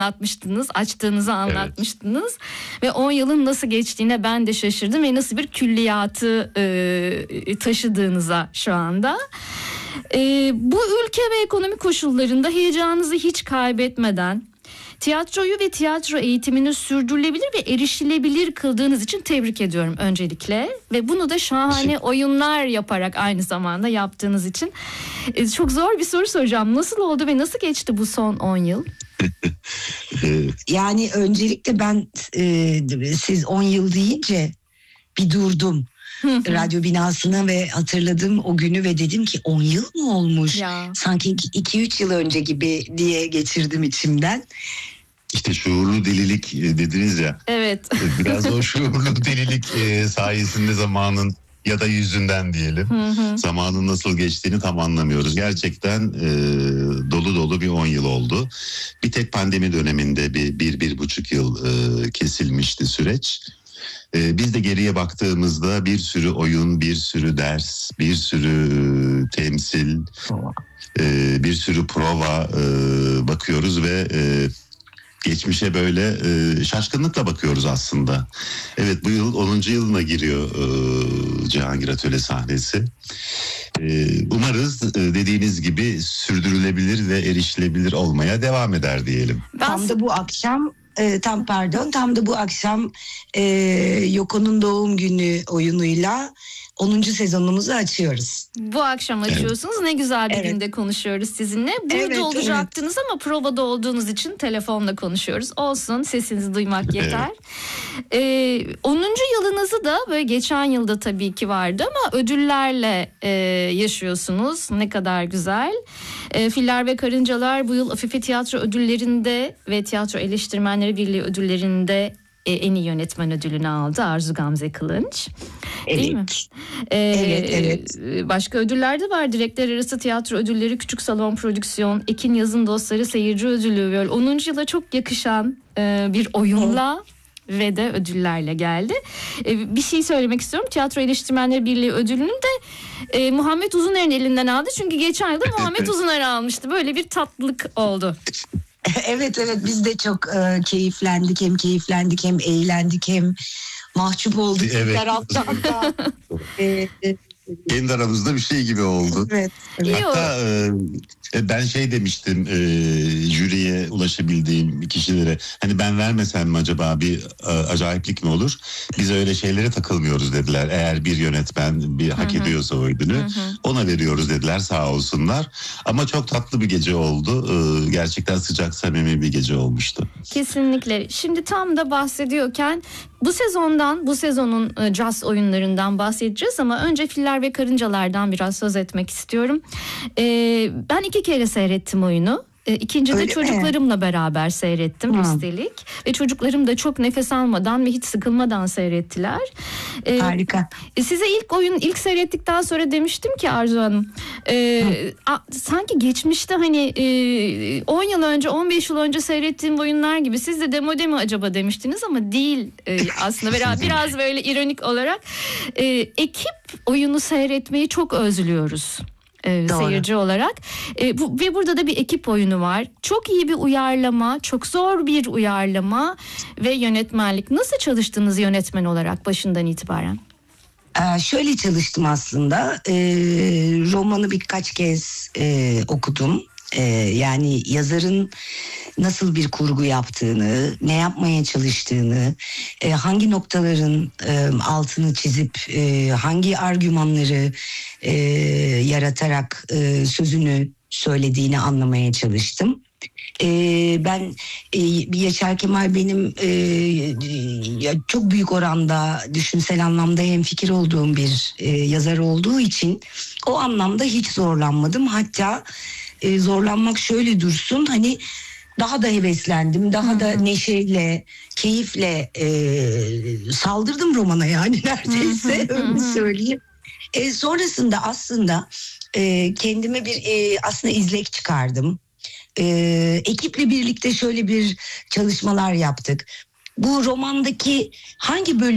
anlatmıştınız, açtığınızı anlatmıştınız. Ve 10 yılın nasıl geçtiğine ben de şaşırdım ve nasıl bir külliyatı taşıdığınıza şu anda. Bu ülke ve ekonomi koşullarında heyecanınızı hiç kaybetmeden tiyatroyu ve tiyatro eğitimini sürdürülebilir ve erişilebilir kıldığınız için tebrik ediyorum öncelikle. Ve bunu da şahane oyunlar yaparak aynı zamanda yaptığınız için. Çok zor bir soru soracağım. Nasıl oldu ve nasıl geçti bu son 10 yıl? Yani öncelikle ben siz 10 yıl deyince bir durdum. Radyo binasına ve hatırladım o günü ve dedim ki 10 yıl mı olmuş? Ya. Sanki 2-3 yıl önce gibi diye geçirdim içimden. İşte şuurlu delilik dediniz ya. Evet. Biraz o şuurlu delilik sayesinde zamanın ya da yüzünden diyelim. Zamanın nasıl geçtiğini tam anlamıyoruz. Gerçekten dolu dolu bir 10 yıl oldu. Bir tek pandemi döneminde bir buçuk yıl kesilmişti süreç. Biz de geriye baktığımızda bir sürü oyun, bir sürü ders, bir sürü temsil, bir sürü prova bakıyoruz ve geçmişe böyle şaşkınlıkla bakıyoruz aslında. Evet, bu yıl 10. yılına giriyor Cihangir Atölye sahnesi. Umarız dediğiniz gibi sürdürülebilir ve erişilebilir olmaya devam eder diyelim. Tam da bu akşam tam da bu akşam Yoko'nun doğum günü oyunuyla 10. sezonumuzu açıyoruz. Bu akşam açıyorsunuz. Ne güzel bir günde konuşuyoruz sizinle. Burada olacaktınız ama provada olduğunuz için telefonla konuşuyoruz. Olsun, sesinizi duymak yeter. 10. yılınızı da böyle geçen yılda tabii ki vardı ama ödüllerle yaşıyorsunuz. Ne kadar güzel. Filler ve Karıncalar bu yıl Afife Tiyatro Ödülleri'nde ve Tiyatro Eleştirmenleri Birliği Ödülleri'nde en iyi yönetmen ödülünü aldı Arzu Gamze Kılınç. Değil mi? Evet. Başka ödüller de var. Direktler Arası Tiyatro Ödülleri, Küçük Salon Prodüksiyon, Ekin Yazın Dostları Seyirci Ödülü. Böyle 10. yıla çok yakışan bir oyunla ve de ödüllerle geldi. Bir şey söylemek istiyorum. Tiyatro Eleştirmenleri Birliği ödülünü de Muhammed Uzuner'in elinden aldı. Çünkü geçen yılda Muhammed Uzuner almıştı. Böyle bir tatlılık oldu. Evet biz de çok keyiflendik hem eğlendik hem mahcup olduk. Evet. Taraftan da. Kendi aramızda bir şey gibi oldu. Evet. Hatta ben demiştim jüriye ulaşabildiğim kişilere, hani ben vermesem mi acaba bir acayiplik mi olur? Biz öyle şeylere takılmıyoruz dediler. Eğer bir yönetmen bir hak ediyorsa o ödülü ona veriyoruz dediler, sağ olsunlar. Ama çok tatlı bir gece oldu. Gerçekten sıcak, samimi bir gece olmuştu. Kesinlikle. Şimdi tam da bahsediyorken bu sezonun jazz oyunlarından bahsedeceğiz ama önce Filler ve Karıncalardan biraz söz etmek istiyorum. Ben 2 kere seyrettim oyunu. İkinci de çocuklarımla beraber seyrettim üstelik. Ve çocuklarım da çok nefes almadan ve hiç sıkılmadan seyrettiler. Harika. Size ilk seyrettikten sonra demiştim ki Arzu Hanım, sanki geçmişte 10 yıl önce 15 yıl önce seyrettiğim oyunlar gibi, siz de demode mi acaba demiştiniz ama değil aslında. Biraz böyle ironik olarak ekip oyunu seyretmeyi çok özlüyoruz. Seyirci olarak ve burada da bir ekip oyunu var. Çok iyi bir uyarlama, çok zor bir uyarlama ve yönetmenlik. Nasıl çalıştınız yönetmen olarak başından itibaren? Şöyle çalıştım aslında. Romanı birkaç kez okudum. Yani yazarın nasıl bir kurgu yaptığını, ne yapmaya çalıştığını, hangi noktaların altını çizip hangi argümanları yaratarak sözünü söylediğini anlamaya çalıştım. Ben Yaşar Kemal benim çok büyük oranda düşünsel anlamda hemfikir olduğum bir yazar olduğu için o anlamda hiç zorlanmadım. Hatta zorlanmak şöyle dursun, daha da heveslendim, daha da neşeyle, keyifle saldırdım romana yani neredeyse öyle söyleyeyim. Sonrasında aslında kendime bir aslında izlek çıkardım. Ekiple birlikte şöyle bir çalışmalar yaptık. Bu romandaki hangi bölüm